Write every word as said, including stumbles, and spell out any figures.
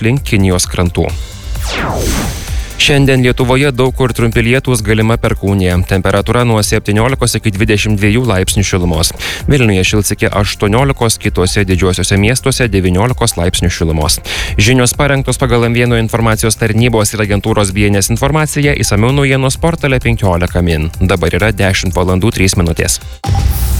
link Kinijos krantų. Šiandien Lietuvoje daug kur trumpi lietūs, galima perkūnija. Temperatūra nuo septyniolikos iki dvidešimt dviejų laipsnių šilumos. Vilniuje šils iki aštuoniolikos, kitose didžiuosiuose miestuose devyniolikos laipsnių šilumos. Žinios parengtos pagal M vienas informacijos tarnybos ir agentūros B N S informaciją, išsamiau naujienos portale penkiolika min. Dabar yra dešimt valandų trys minutės.